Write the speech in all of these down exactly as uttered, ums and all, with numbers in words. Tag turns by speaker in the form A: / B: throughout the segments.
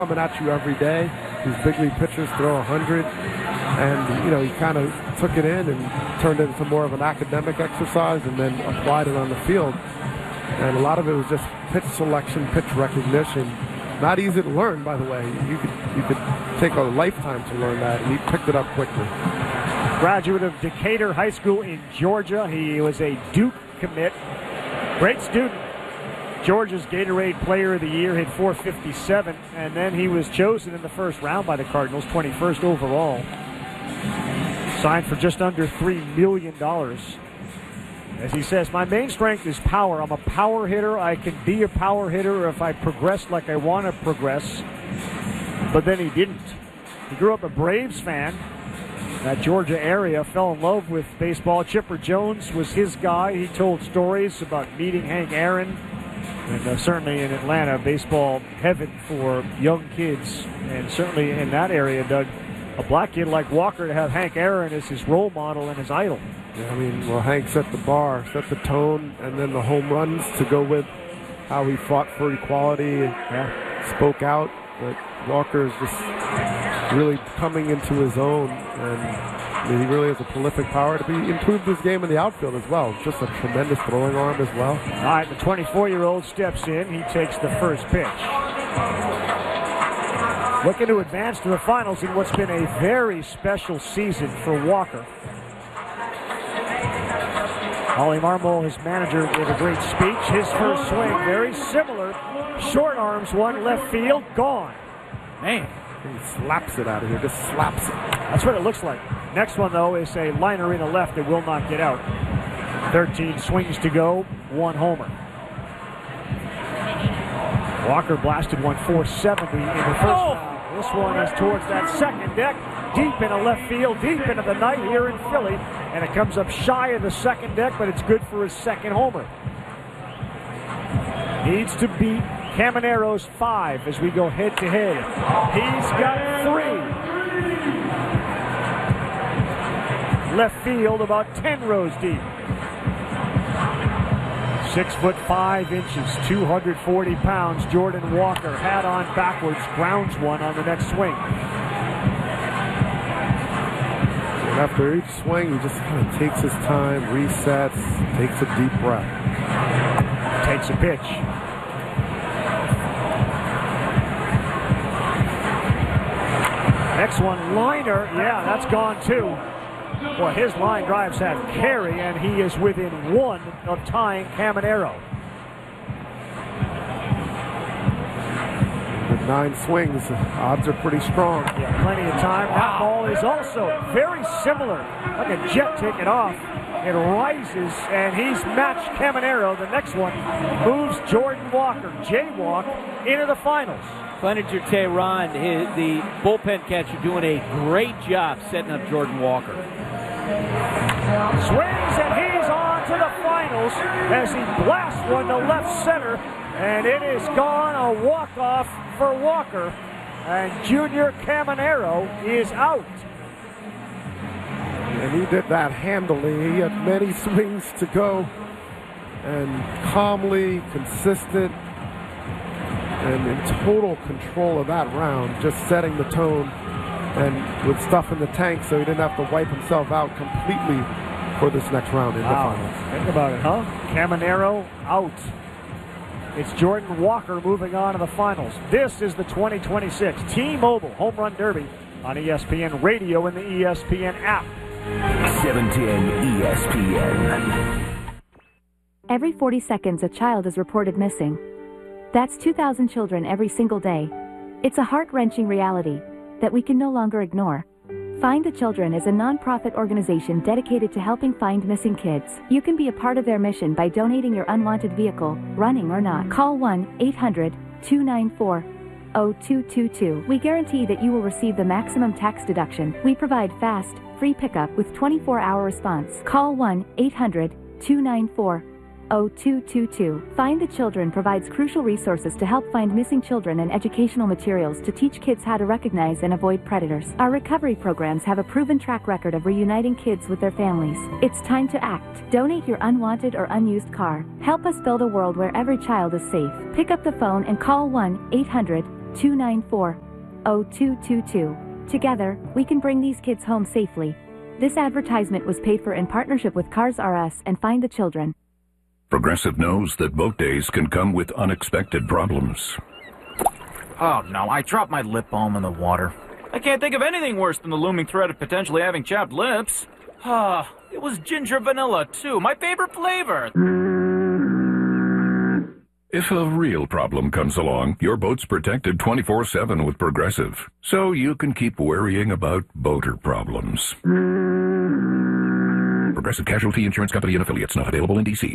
A: coming at you every day. These big league pitchers throw one hundred, and, you know, he kind of took it in and turned it into more of an academic exercise and then applied it on the field. And a lot of it was just pitch selection, pitch recognition. Not easy to learn, by the way. You could, you could take a lifetime to learn that, and he picked it up quickly.
B: Graduate of Decatur High School in Georgia. He was a Duke commit. Great student. Georgia's Gatorade Player of the Year, hit four fifty-seven, and then he was chosen in the first round by the Cardinals, twenty-first overall. Signed for just under three million dollars. As he says, my main strength is power. I'm a power hitter. I can be a power hitter if I progress like I want to progress. But then he didn't. He grew up a Braves fan. That Georgia area, fell in love with baseball. Chipper Jones was his guy. He told stories about meeting Hank Aaron. And uh, certainly in Atlanta, baseball heaven for young kids. And certainly in that area, Doug, a black kid like Walker to have Hank Aaron as his role model and his idol.
A: Yeah, I mean, well, Hank set the bar, set the tone, and then the home runs to go with how he fought for equality and yeah. spoke out. But Walker is just really coming into his own, and I mean, he really has a prolific power to be improved his game in the outfield as well. Just a tremendous throwing arm as well.
B: All right, the twenty-four-year-old steps in. He takes the first pitch. Looking to advance to the finals in what's been a very special season for Walker. Ollie Marmol, his manager, gave a great speech. His first swing, very similar. Short arms, one left field, gone. Man.
A: He slaps it out of here, just slaps it.
B: That's what it looks like. Next one, though, is a liner in the left that will not get out. thirteen swings to go, one homer. Walker blasted one four seventy in the first oh. round. This one is towards that second deck, deep into left field, deep into the night here in Philly. And it comes up shy of the second deck, but it's good for his second homer. Needs to beat Camanero's five as we go head-to-head. He's got three. Left field about ten rows deep. Six foot five inches, two hundred forty pounds. Jordan Walker, hat on backwards, grounds one on the next swing.
A: And after each swing, he just kind of takes his time, resets, takes a deep breath.
B: Takes a pitch. Next one, liner. Yeah, that's gone too. Well, his line drives have carry, and he is within one of tying Caminero.
A: With nine swings, odds are pretty strong.
B: Yeah, plenty of time. That ball is also very similar, like a jet taking off. It rises, and he's matched Caminero. The next one moves Jordan Walker, jaywalk, into the finals.
C: Cleninger Tehran, his, the bullpen catcher, doing a great job setting up Jordan Walker.
B: Swings, and he's on to the finals as he blasts one to left center, and it is gone, a walk-off for Walker, and Junior Caminero is out.
A: And he did that handily. He had many swings to go, and calmly, consistent, and in total control of that round, just setting the tone and with stuff in the tank so he didn't have to wipe himself out completely for this next round in
B: wow.
A: the finals.
B: Think about it, huh? Caminero out. It's Jordan Walker moving on to the finals. This is the twenty twenty-six T-Mobile Home Run Derby on E S P N Radio and the E S P N app.
D: seven ten E S P N.
E: Every forty seconds, a child is reported missing. That's two thousand children every single day. It's a heart-wrenching reality that we can no longer ignore. Find the Children is a non-profit organization dedicated to helping find missing kids. You can be a part of their mission by donating your unwanted vehicle, running or not. Call one eight hundred two nine four zero two two two. We guarantee that you will receive the maximum tax deduction. We provide fast, free pickup with twenty-four hour response. Call one eight hundred two nine four zero two two two. Find the Children provides crucial resources to help find missing children and educational materials to teach kids how to recognize and avoid predators. Our recovery programs have a proven track record of reuniting kids with their families. It's time to act. Donate your unwanted or unused car. Help us build a world where every child is safe. Pick up the phone and call one eight hundred two nine four, zero two two two. Together, we can bring these kids home safely. This advertisement was paid for in partnership with Cars R Us and Find the Children.
D: Progressive knows that boat days can come with unexpected problems.
F: Oh no, I dropped my lip balm in the water. I can't think of anything worse than the looming threat of potentially having chapped lips. Ah, it was ginger vanilla too, my favorite flavor.
D: If a real problem comes along, your boat's protected twenty-four seven with Progressive, so you can keep worrying about boater problems. Progressive Casualty Insurance Company and Affiliates, not available in D C.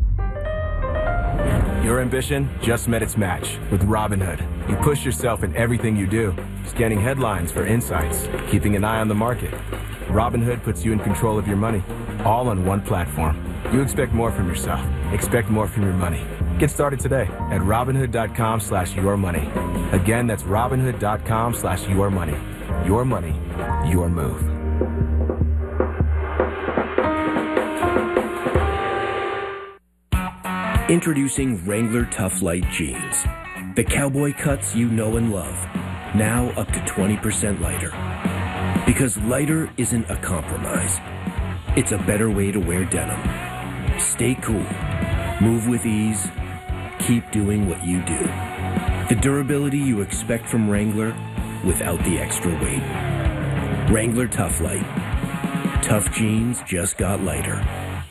G: Your ambition just met its match with Robinhood. You push yourself in everything you do, scanning headlines for insights, keeping an eye on the market. Robinhood puts you in control of your money, all on one platform. You expect more from yourself. Expect more from your money. Get started today at Robinhood.com slash your money. Again, that's Robinhood.com slash your money. Your money, your move.
H: Introducing Wrangler Tough Light Jeans. The cowboy cuts you know and love. Now up to twenty percent lighter. Because lighter isn't a compromise. It's a better way to wear denim. Stay cool. Move with ease. Keep doing what you do. The durability you expect from Wrangler without the extra weight. Wrangler Tough Light. Tough jeans just got lighter.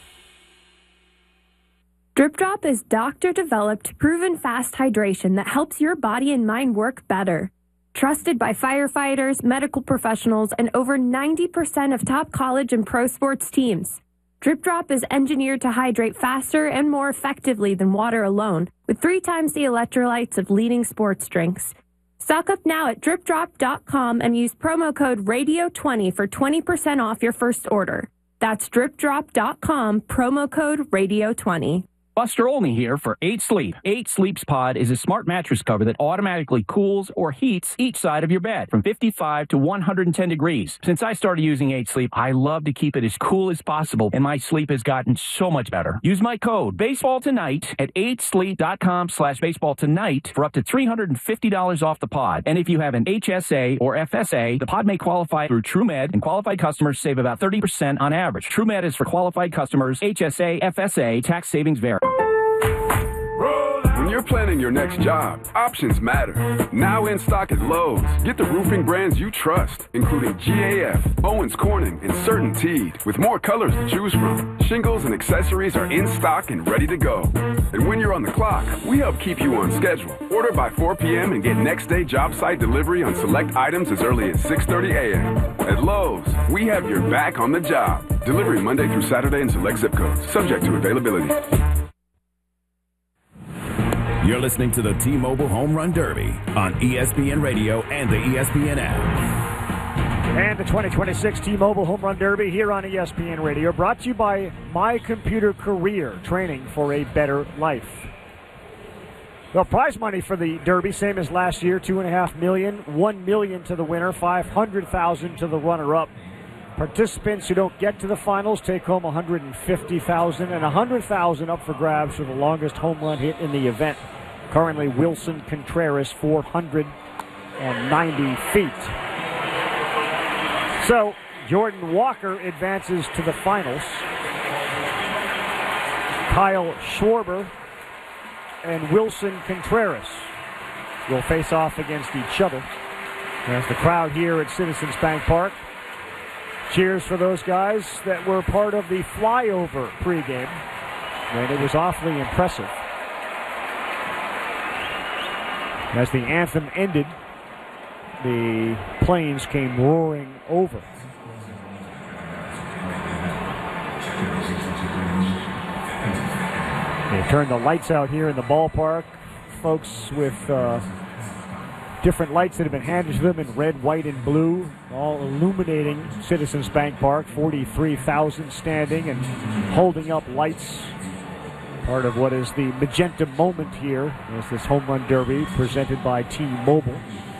I: Drip Drop is doctor-developed, proven fast hydration that helps your body and mind work better. Trusted by firefighters, medical professionals, and over ninety percent of top college and pro sports teams. Drip Drop is engineered to hydrate faster and more effectively than water alone, with three times the electrolytes of leading sports drinks. Stock up now at drip drop dot com and use promo code radio twenty for twenty percent off your first order. That's drip drop dot com, promo code radio twenty.
J: Buster Olney here for eight sleep. eight Sleeps Pod is a smart mattress cover that automatically cools or heats each side of your bed from fifty-five to one hundred ten degrees. Since I started using eight sleep, I love to keep it as cool as possible, and my sleep has gotten so much better. Use my code baseball tonight at eight sleep dot com slash baseball tonight for up to three hundred fifty dollars off the pod. And if you have an H S A or F S A, the pod may qualify through TrueMed, and qualified customers save about thirty percent on average. TrueMed is for qualified customers. H S A, F S A, tax savings vary.
K: When you're planning your next job, options matter. Now in stock at Lowe's. Get the roofing brands you trust, including G A F, Owens Corning, and CertainTeed, with more colors to choose from. Shingles and accessories are in stock and ready to go. And when you're on the clock, we help keep you on schedule. Order by four p.m. and get next day job site delivery on select items as early as six thirty a.m. At Lowe's, we have your back on the job. Delivery Monday through Saturday in select zip codes, subject to availability.
D: You're listening to the T-Mobile Home Run Derby on E S P N Radio and the E S P N app.
B: And the twenty twenty-six T-Mobile Home Run Derby here on E S P N Radio, brought to you by My Computer Career, training for a better life. The prize money for the Derby, same as last year, two and a half million, one million to the winner, five hundred thousand to the runner-up. Participants who don't get to the finals take home one hundred fifty thousand, and one hundred thousand up for grabs for the longest home run hit in the event. Currently, Wilson Contreras, four hundred ninety feet. So, Jordan Walker advances to the finals. Kyle Schwarber and Wilson Contreras will face off against each other. As the crowd here at Citizens Bank Park cheers for those guys that were part of the flyover pregame, and it was awfully impressive. As the anthem ended, the planes came roaring over. They turned the lights out here in the ballpark. Folks with uh, different lights that have been handed to them in red, white, and blue, all illuminating Citizens Bank Park. forty-three thousand standing and holding up lights. Part of what is the magenta moment here is this home run derby presented by T-Mobile.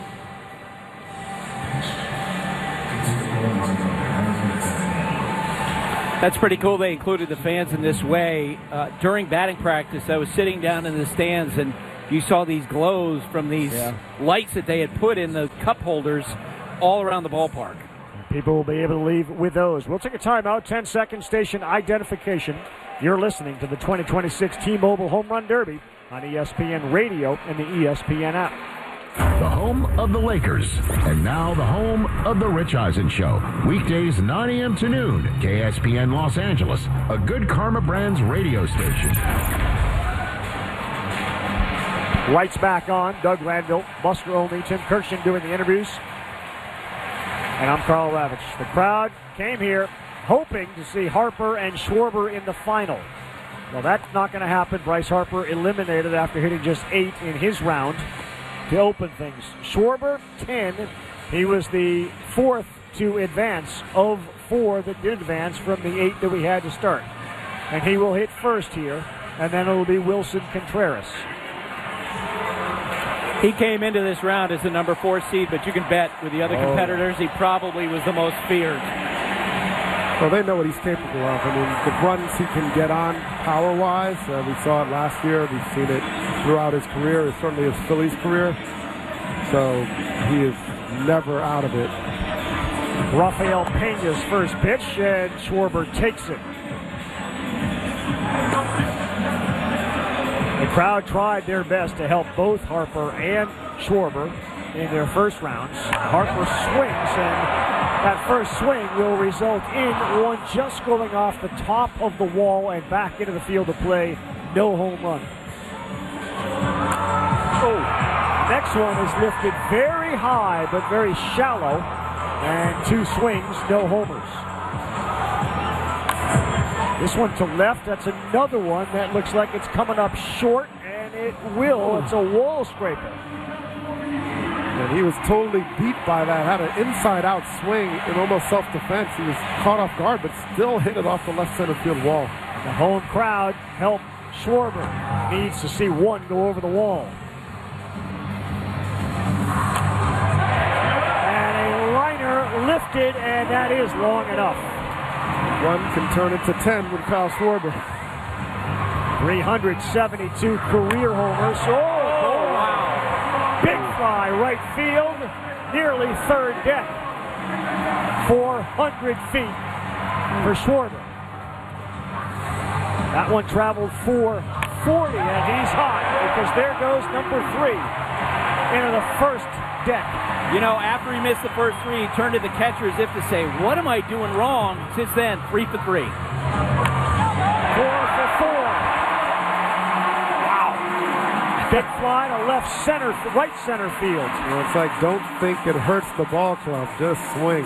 C: That's pretty cool. They included the fans in this way. Uh, during batting practice, I was sitting down in the stands, and you saw these glows from these
B: Yeah.
C: lights that they had put in the cup holders all around the ballpark.
B: People will be able to leave with those. We'll take a timeout, ten second station identification. You're listening to the twenty twenty-six T-Mobile Home Run Derby on E S P N Radio and the E S P N app.
L: The home of the Lakers, and now the home of the Rich Eisen Show. Weekdays nine a.m. to noon, K S P N Los Angeles, a Good Karma Brands radio station.
B: Lights back on. Doug Landville, Buster Olney, Tim Kirkshin doing the interviews. And I'm Carl Ravitch. The crowd came here hoping to see Harper and Schwarber in the final. Well, that's not going to happen. Bryce Harper eliminated after hitting just eight in his round to open things. Schwarber, ten. He was the fourth to advance of four that did advance from the eight that we had to start. And he will hit first here, and then it will be Wilson Contreras.
C: He came into this round as the number four seed, but you can bet with the other
A: Oh.
C: competitors, he probably was the most feared.
A: Well, they know what he's capable of. I mean, the runs he can get on power-wise, uh, we saw it last year. We've seen it throughout his career, certainly his Phillies career. So he is never out of it.
B: Rafael Pena's first pitch, and Schwarber takes it. The crowd tried their best to help both Harper and Schwarber in their first rounds. Harper swings, and that first swing will result in one just going off the top of the wall and back into the field of play. No home run. Oh, next one is lifted very high but very shallow, and two swings, no homers. This one to left, that's another one that looks like it's coming up short, and it will. It's a wall scraper.
A: And he was totally beat by that. Had an inside-out swing in almost self-defense. He was caught off guard, but still hit it off the left center field wall.
B: The home crowd helped Schwarber. Needs to see one go over the wall. And a liner lifted, and that is long enough.
A: One can turn into ten with Kyle Schwarber.
B: three hundred seventy-two career homers. Oh, oh wow. Big fly right field, nearly third deck. four hundred feet for Schwarber. That one traveled four forty, and he's hot because there goes number three into the first deck.
C: You know, after he missed the first three, he turned to the catcher as if to say, what am I doing wrong? Since then, three for three.
B: Four for four. Wow. Big fly to left center, right center field.
A: You know, it's like, don't think it hurts the ball club, just swing.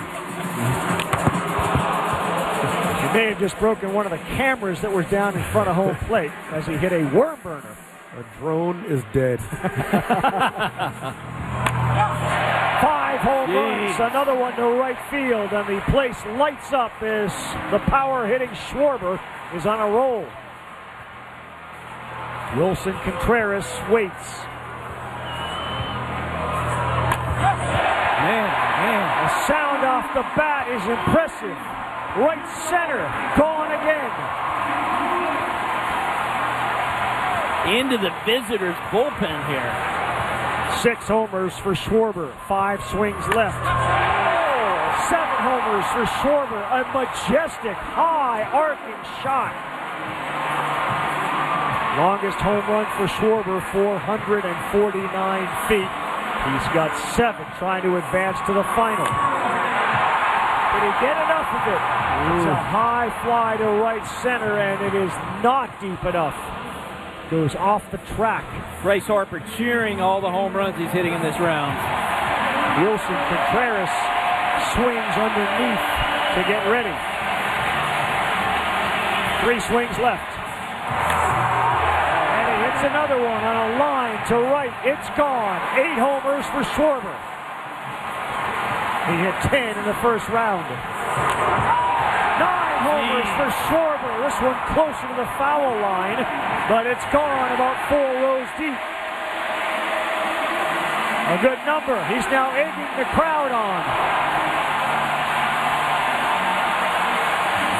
B: He may have just broken one of the cameras that was down in front of home plate as he hit a worm burner.
A: A drone is dead.
B: Five home runs, another one to right field, and the place lights up as the power-hitting Schwarber is on a roll. Wilson Contreras waits. Man, man, the sound off the bat is impressive. Right center, gone again.
C: Into the visitors' bullpen here.
B: Six homers for Schwarber, five swings left. Oh, seven homers for Schwarber, a majestic, high, arcing shot. Longest home run for Schwarber, four hundred forty-nine feet. He's got seven trying to advance to the final. Did he get enough of it? It's a high fly to right center, and it is not deep enough. Goes off the track.
C: Bryce Harper cheering all the home runs he's hitting in this round.
B: Wilson Contreras swings underneath to get ready. Three swings left. And he hits another one on a line to right. It's gone. Eight homers for Schwarber. He hit ten in the first round. Nine homers for Schwarber. This one closer to the foul line, but it's gone about four rows deep. A good number. He's now egging the crowd on.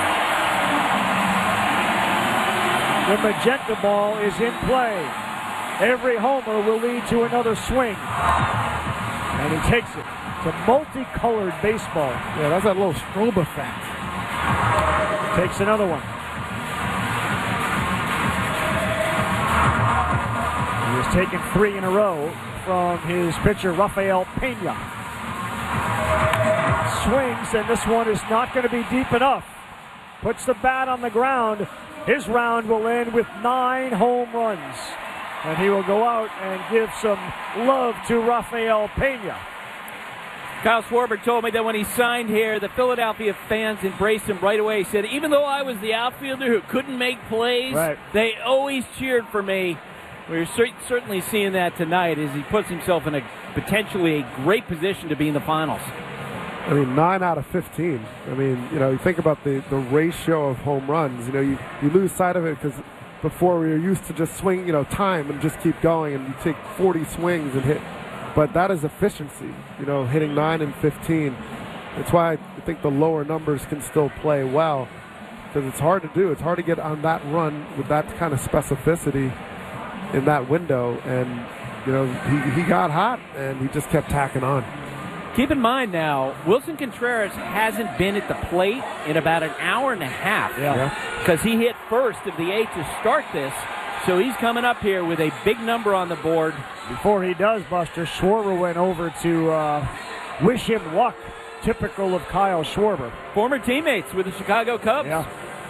B: The magenta ball is in play. Every homer will lead to another swing. And he takes it. It's a multicolored baseball.
A: Yeah, that's that little strobe effect.
B: Takes another one. He has taken three in a row from his pitcher, Rafael Pena. Swings, and this one is not going to be deep enough. Puts the bat on the ground. His round will end with nine home runs. And he will go out and give some love to Rafael Pena.
C: Kyle Schwarber told me that when he signed here, the Philadelphia fans embraced him right away. He said, even though I was the outfielder who couldn't make plays,
B: right.
C: they always cheered for me. We're cer- certainly seeing that tonight as he puts himself in a potentially a great position to be in the finals.
A: I mean, nine out of fifteen. I mean, you know, you think about the, the ratio of home runs. You know, you, you lose sight of it because before we were used to just swing, you know, time and just keep going, and you take forty swings and hit. But that is efficiency, you know, hitting nine and fifteen. That's why I think the lower numbers can still play well, because it's hard to do. It's hard to get on that run with that kind of specificity in that window. And, you know, he, he got hot, and he just kept tacking on.
C: Keep in mind now, Wilson Contreras hasn't been at the plate in about an hour and a half.
B: Yeah.
C: Because he hit first of the eight to start this. So he's coming up here with a big number on the board.
B: Before he does, Buster, Schwarber went over to uh, wish him luck, typical of Kyle Schwarber.
C: Former teammates with the Chicago Cubs.
B: Yeah.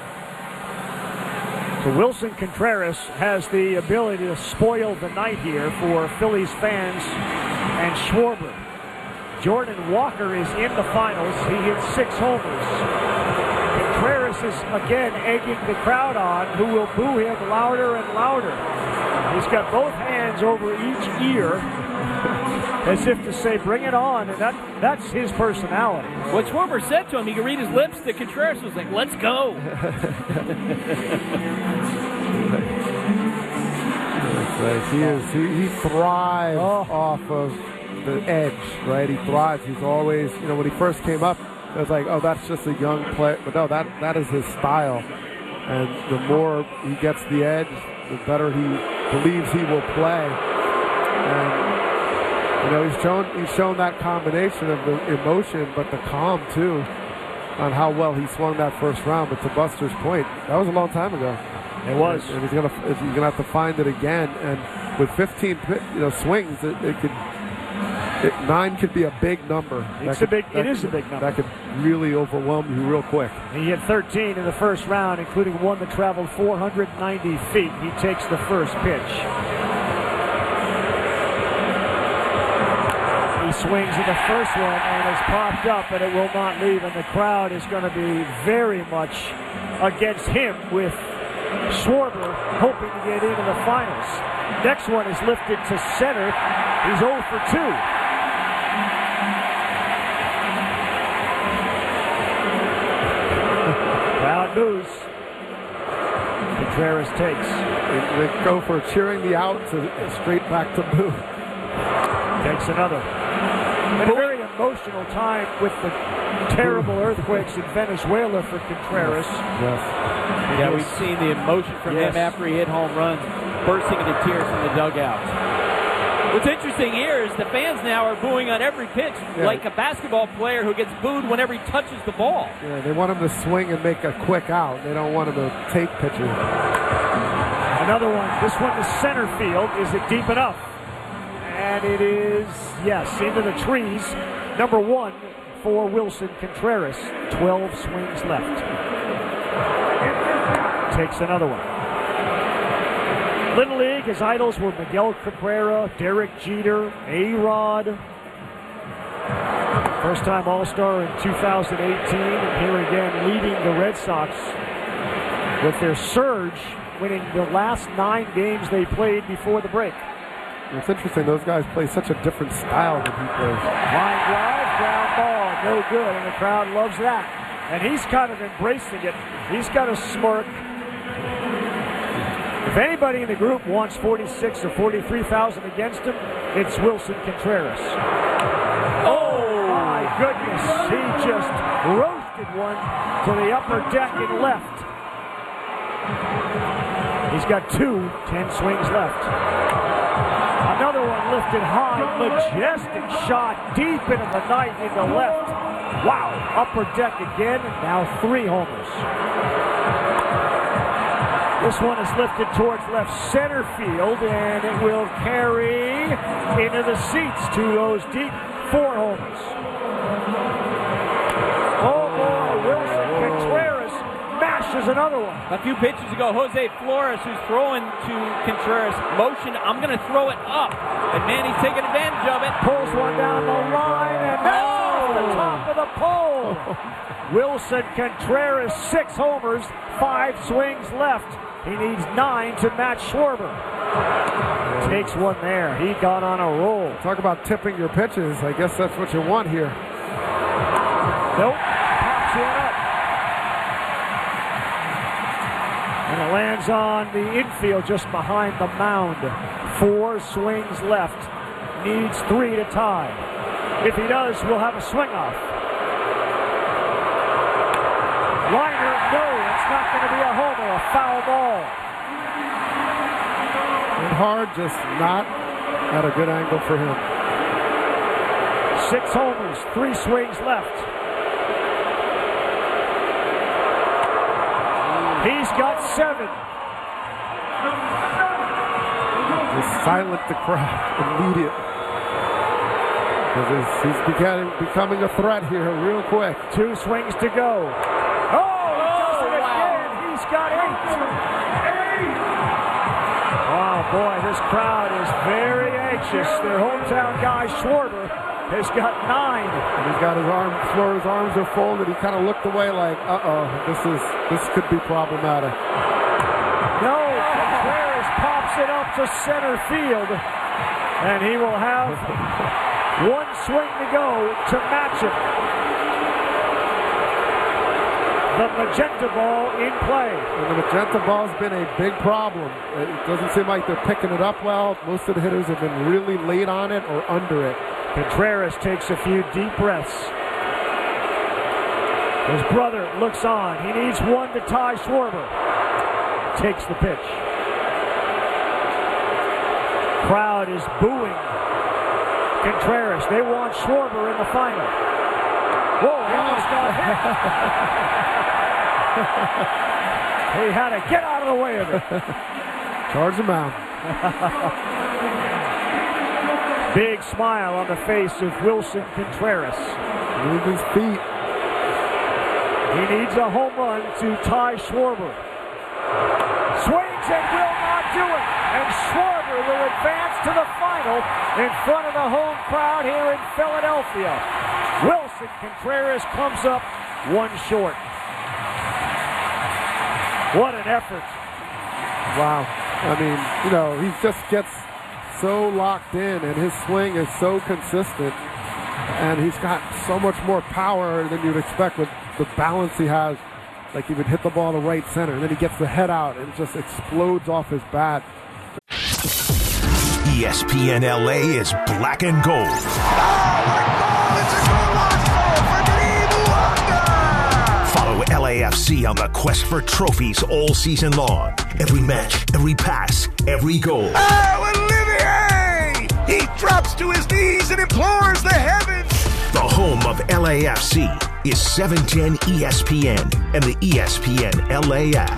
B: So Wilson Contreras has the ability to spoil the night here for Phillies fans and Schwarber. Jordan Walker is in the finals. He hit six homers. Contreras is again egging the crowd on, who will boo him louder and louder. He's got both hands over each ear as if to say, bring it on, and that, that's his personality.
C: What Schwarber said to him, he could read his lips, that Contreras was like, let's go.
A: Right. He is. He, he thrives
B: oh.
A: off of the edge, right? He thrives. He's always, you know, when he first came up, it was like, oh, that's just a young player. But no, that that is his style. And the more he gets the edge, the better he believes he will play. And, you know, he's shown he's shown that combination of the emotion, but the calm too, on how well he swung that first round. But to Buster's point, that was a long time ago.
B: It was.
A: And he's gonna he's gonna have to find it again. And with fifteen, you know, swings, it, it could. It, nine could be a big number.
B: It's
A: could,
B: a big. It
A: could,
B: is a big number.
A: That could really overwhelm you real quick.
B: He hit thirteen in the first round, including one that traveled four hundred ninety feet. He takes the first pitch. He swings at the first one and has popped up, and it will not leave. And the crowd is going to be very much against him, with Schwarber hoping to get into the finals. Next one is lifted to center. He's oh for two. Crowd boos. Contreras takes.
A: They, they go for cheering the out to straight back to boo.
B: Takes another. And a very emotional time with the terrible earthquakes in Venezuela for Contreras.
A: Yes.
C: Yeah, we've seen the emotion from
B: yes.
C: him after he hit home runs, bursting into tears from the dugout. What's interesting here is the fans now are booing on every pitch,
A: yeah.
C: like a basketball player who gets booed whenever he touches the ball.
A: Yeah, they want him to swing and make a quick out. They don't want him to take pitches.
B: Another one. This one to center field. Is it deep enough? And it is, yes, into the trees. Number one for Wilson Contreras. twelve swings left. Takes another one. Little League, his idols were Miguel Cabrera, Derek Jeter, A-Rod. First-time All-Star in two thousand eighteen, and here again leading the Red Sox with their surge, winning the last nine games they played before the break.
A: It's interesting, those guys play such a different style than he plays.
B: Line drive, ground ball, no good, and the crowd loves that. And he's kind of embracing it. He's got a smirk. If anybody in the group wants forty-six or forty-three thousand against him, it's Wilson Contreras. Oh, my goodness. He just roasted one to the upper deck and left. He's got two, ten swings left. Another one lifted high, majestic shot deep into the night into left. Wow, upper deck again, and now three homers. This one is lifted towards left center field, and it will carry into the seats to those deep four homers. Oh boy, Wilson Contreras mashes another one.
C: A few pitches ago, Jose Flores, who's throwing to Contreras, motion, I'm going to throw it up. And man, he's taking advantage of it.
B: Pulls one down the line, and that's off the top of the pole. Wilson Contreras, six homers, five swings left. He needs nine to match Schwarber. Takes one there. He got on a roll.
A: Talk about tipping your pitches. I guess that's what you want here.
B: Nope. Pops one up. And it lands on the infield just behind the mound. Four swings left. Needs three to tie. If he does, we'll have a swing off. Liner, no, it's not going to be a homer, a foul ball.
A: And hard, just not at a good angle for him.
B: Six homers, three swings left. He's got seven.
A: Just silent the crowd, immediate. He's, he's becoming, becoming a threat here real quick.
B: Two swings to go. Oh, he does it again. He's got eight. Oh, boy, this crowd is very anxious. Their hometown guy, Schwarber, has got nine.
A: And he's got his arms, Flores' arms are folded. He kind of looked away like, uh-oh, this is this could be problematic.
B: No, Contreras pops it up to center field, and he will have one swing to go to match it. The magenta ball in play.
A: And the magenta ball's been a big problem. It doesn't seem like they're picking it up well. Most of the hitters have been really late on it or under it.
B: Contreras takes a few deep breaths. His brother looks on. He needs one to tie Schwarber. Takes the pitch. Crowd is booing Contreras. They want Schwarber in the final. Whoa, he almost got hit. He had to get out of the way of it.
A: Charge him out.
B: Big smile on the face of Wilson Contreras.
A: Move his feet.
B: He needs a home run to tie Schwarber. Swings and will not do it. And Schwarber will advance to the final in front of the home crowd here in Philadelphia. Wilson Contreras comes up one short. What an effort.
A: Wow. I mean, you know, he just gets so locked in, and his swing is so consistent, and he's got so much more power than you'd expect with the balance he has. Like he would hit the ball to right center, and then he gets the head out, and it just explodes off his bat.
M: E S P N L A is black and gold.
N: Oh, my God, it's a goal line goal for Dean Bouanga!
M: Follow L A F C on the quest for trophies all season long. Every match, every pass, every goal.
N: Oh, Olivier! He drops to his knees and implores the heavens.
M: The home of L A F C is seven ten E S P N and the E S P N L A app.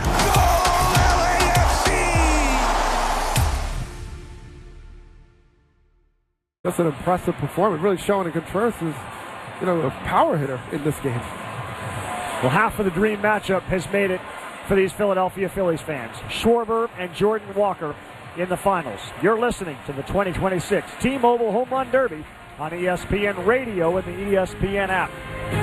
A: That's an impressive performance, really showing that Contreras is, you know, a power hitter in this game.
B: Well, half of the dream matchup has made it for these Philadelphia Phillies fans. Schwarber and Jordan Walker in the finals. You're listening to the twenty twenty-six T-Mobile Home Run Derby on E S P N Radio and the E S P N app.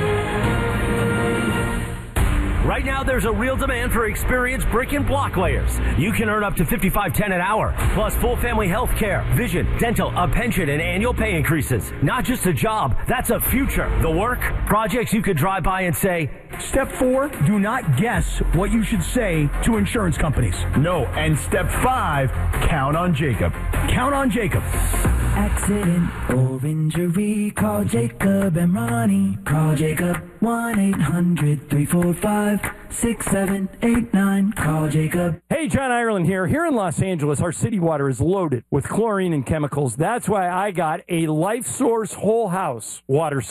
O: Right now, there's a real demand for experienced brick and block layers. You can earn up to fifty-five ten an hour, plus full family health care, vision, dental, a pension, and annual pay increases. Not just a job, that's a future. The work, projects you could drive by and say,
P: Step four, do not guess what you should say to insurance companies. No, and step five, count on Jacob. Count on Jacob.
Q: accident or injury, call Jacob and Ronnie. Call Jacob, one eight hundred three four five six seven eight nine. Call Jacob.
J: Hey, John Ireland here. Here in Los Angeles, our city water is loaded with chlorine and chemicals. That's why I got a Life Source Whole House water